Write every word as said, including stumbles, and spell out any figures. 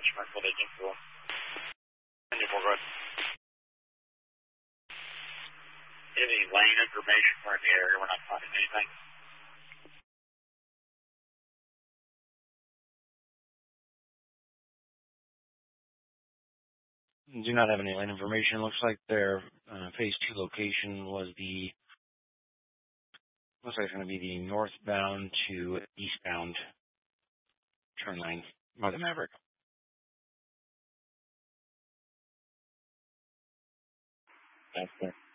benchmark for the info. And if we're good. Any lane information for the area, we're not finding anything. Do not have any lane information. Looks like their uh, phase two location was the, looks like it's going to be the northbound to eastbound turn lane by the Maverick. That's good.